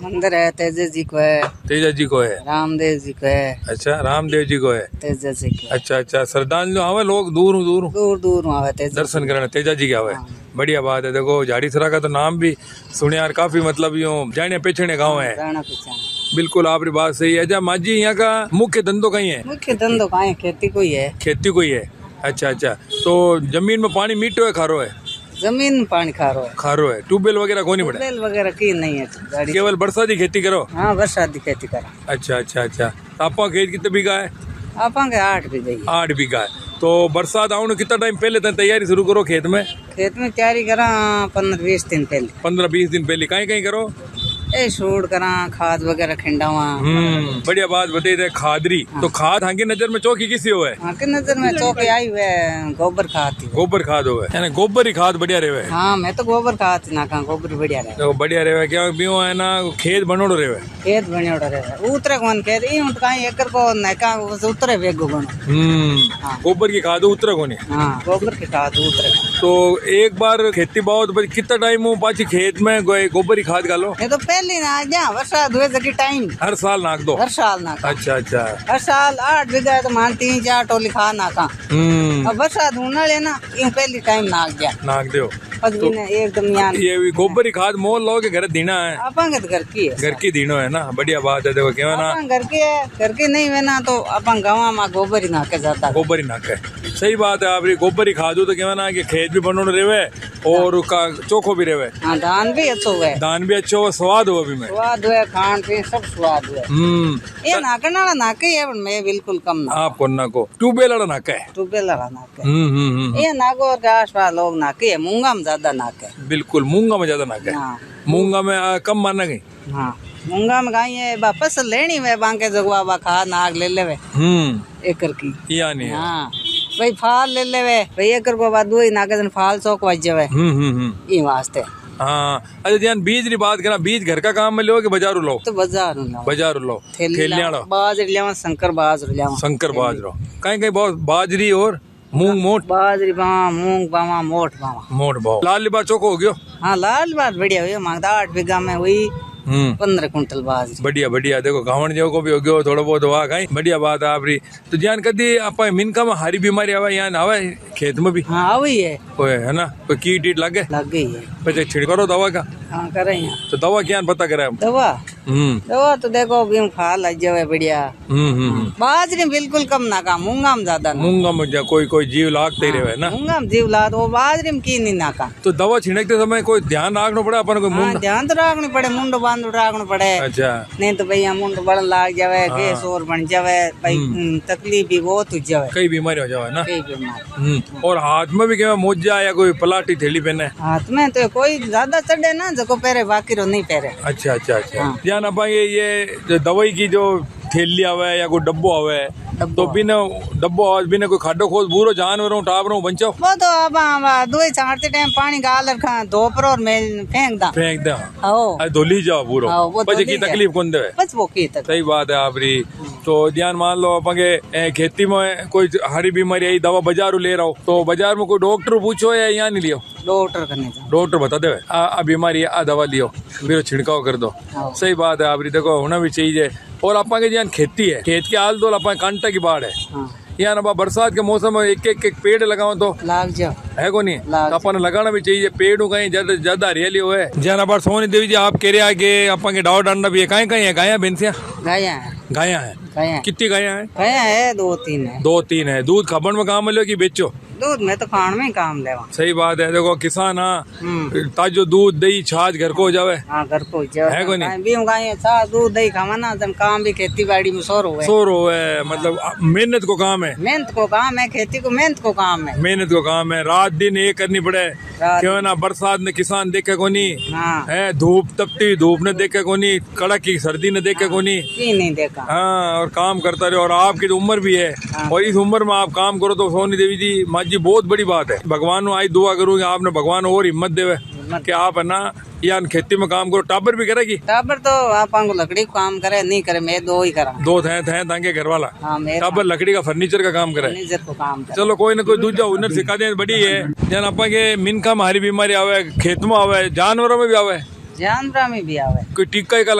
मंदिर है, तेजा जी को है। तेजा जी को है, रामदेव जी को है। अच्छा, रामदेव जी को है, तेजा जी को। अच्छा अच्छा, श्रद्धांजलि आवे लोग दूर दूर दूर दूर आवे तेजा दर्शन करने, तेजा जी के आवे। बढ़िया बात है। देखो झाड़ीसरा का तो नाम भी सुने यार, काफी मतलब यूं जाने पहचाने गाँव है। बिल्कुल आपकी बात सही है। अच्छा माजी, यहाँ का मुख्य धंधो कहीं है? मुख्य धंधो कहीं है, खेती को ही है। खेती को ही है, अच्छा अच्छा। तो जमीन में पानी मीठो है खारो है? जमीन में पानी खारो है। ट्यूबवेल वगैरह कोनी पड़े? ट्यूबवेल वगैरह की नहीं है, केवल बरसाती खेती करो? हाँ, बरसाती खेती करो। अच्छा अच्छा अच्छा। आपका खेत कितने बीघा है? आपा के 8 बीघा। 8 बीघा है। तो बरसात आने कितना टाइम पहले तक तैयारी शुरू करो खेत में? खेत में तैयारी करा 15-20 दिन पहले। 15-20 दिन पहले कहीं कहीं करो? शूट करा, खाद वगैरह खिंडावा। बढ़िया बात बताई थे, खादरी। तो खाद हाँकी नजर में चौकी किसी हो है? हाँकी नजर में चौकी आई हुए गोबर खाद। गोबर खाद हो है, गोबर ही खाद बढ़िया रहे। हाँ, मैं तो गोबर खाद ना कहा, गोबर बढ़िया रहे। तो बढ़िया रहे क्या बियो है ना, खेत बनोड़ो रहे। खेत बनोड़ो रहे, उतरे कौन खेत कहीं एकर को नका उतरे वेगो बनो। गोबर की खाद उतरे कोनी? हाँ, गोबर की खाद उतरे। तो एक बार खेती बहुत कितना टाइम हो पाची खेत में गोबर की खाद डालो? ये तो पहले ना जा बरसात हुए की टाइम हर साल नाक दो? हर साल नाक। अच्छा अच्छा। हर साल 8 बीघा तो मान 3-4 टोली खा नाका। अब बरसात होने ना यूं पहली टाइम नाक दो। तो एकदम ये गोबर की खाद मोल लो के घर दीना है? अपन के घर की है। घर की दीनो है ना, बढ़िया बात है। देखो क्या ना, घर की है, घर की नहीं है ना तो अपन गाँव में गोबर ही नाके जाता। गोबर ही नाके, सही बात है। आप गोबर ही खादू तो क्या ना कि खेत भी बनोड़ रहे और उसका चोखो भी रहे। हाँ, धान भी अच्छा हुआ है। धान भी अच्छा हुआ, स्वाद हुआ भी में। स्वाद हुआ, खान पीन सब स्वाद हुआ। ये नाकन वाला नाके है, मैं बिल्कुल कम ना। आपको नाको ट्यूबवेल वाला नाका है? ट्यूबवेल वाला नाका है। ये नागो के आसपास लोग नाके है, मूंगा में ज्यादा नाके। बिल्कुल, मूंगा में ज्यादा नाके। मूंगा में कम माना गई। हाँ, मूंगा में गाई है वापस लेनी वे बांके जगवा बा खा नाग ले लेवे एकर की यानी। हाँ भाई, फाल ले लेवे भाई एकर को बाद दो नाके जन फाल चौक बज जावे ई वास्ते। हाँ, अच्छा ध्यान बीज की बात करा, बीज घर का काम में लो कि बाजारू लो? तो बाजारू लो। थैलियां लो। बाजरी लिया, शंकर बाजरो कहीं कहीं बहुत बाजरी और मूंग मोट। बाजरी बावा, मूंग बावा, मोट बावा। लाल लिबार चौको हो गयो? हाँ, लाल लिबार बढ़िया हुई, मांगदा 8 बीघा में हुई 15 कुंटल बाजरी। बढ़िया बढ़िया। देखो गावण जो को भी हो गयो थोड़ा बहुत हुआ कहीं, बढ़िया बात है आपरी। तो जान कदी आप मिनका में हारी बीमारी आवे यहाँ आवे खेत में भी? हाँ, आवी है ना, कोई कीट लग गई है પછી छिड़को दवा का? हाँ, करे। तो दवा क्या पता करे? दवा तो देखो फाल आ जावे बढ़िया। बाजरी बिल्कुल कम ना का, मूंगा में ज्यादा। मूंगा में कोई जीव लागते ही रहे ना? मूंगा में जीव लाग, वो बाजरी में की नहीं नाका। तो दवा छिड़कते समय कोई ध्यान रखना पड़े अपन को? ध्यान तो रखना पड़े, मुंडो बांध रखना पड़े। अच्छा। नहीं तो भैया मुंडो बड़न लाग जावे, गैस और बन जावे, तकलीफ भी बहुत हो जावे, कई बीमारी हो जावे ना। कई बीमारी। और हाथ में भी क्या मोजा या कोई पलाटी थैली पहने? हाथ में तो कोई ज्यादा चढ़े ना, जो पहरे बाकी रो नहीं पहरे। अच्छा अच्छा अच्छा। ध्यान अपन ये दवाई की जो थैली आवे या कोई डब्बो आवे, तो बिना डब्बो आवे बिना कोई खाडो खोद बुरो जानवरों टाबरों बंचो? वो तो अब दो छाड़ते टाइम पानी गाल रखा धोपर और मेल फेंक दा। आओ धोली जाओ बुरो, बच्चे की तकलीफ कौन दे? बस वो की तकलीफ। सही बात है आपरी। तो ध्यान मान लो अपन के खेती में कोई हरी बीमारी आई, दवा बाजार ले रहा हो तो बाजार में कोई डॉक्टर पूछो या यहाँ नहीं लियो? डॉक्टर बता दे आ बीमारी आ दवा लियो, फिर छिड़काव कर दो। सही बात है आपरी। देखो होना भी चाहिए। और अपन के जहाँ खेती है, खेत के आल दो अपन कांटा की बाढ़ है यहाँ ना, बरसात के मौसम में एक पेड़ लगाओ तो लाग जाओ है को नहीं? तो अपन लगाना भी चाहिए पेड़ कहीं ज्यादा हरियाली हो है। जहाँ पर सोनी देवी जी आप कह रहे हैं कि अपन के डाव डांडा भी है, कहीं कहीं है गाया भैंसिया? गाया है। कितनी गाया है? गाया है 2-3 है। 2-3 है। दूध खबन में काम लो कि बेचो? दूध में तो खान में काम लेवा। सही बात है। देखो किसान ताजो दूध दही छाछ घर को हो जावे। हाँ, घर को हो जावे है को नहीं? छाछ दूध दही खावा ना, काम भी खेती बाड़ी में शोर है। मतलब मेहनत को काम है। खेती को मेहनत को काम है। रात दिन ये करनी पड़े क्यों ना, बरसात में किसान देखे को नहीं है, धूप तपती धूप ने देखे को नहीं, कड़क की सर्दी ने देखे को नहीं देखा। हाँ, और काम करता रहे। और आपकी तो उम्र भी है और इस उम्र में आप काम करो तो सोनी देवी जी माँ जी बहुत बड़ी बात है। भगवान आई दुआ करूंगी आपने भगवान और हिम्मत देवे कि आप है ना यार खेती में काम करो। टाबर भी करेगी? टाबर तो आप लकड़ी का काम करे नहीं करे, मैं दो ही करा। दो थे ताकि घर वाला टाबर लकड़ी का फर्नीचर का काम करे। चलो कोई ना कोई दूसरा हुनर सिखा दे बड़ी है। जन आप मिनका में हरी बीमारी आवे, खेत में आवे, जानवरों में भी आवे। कोई टीका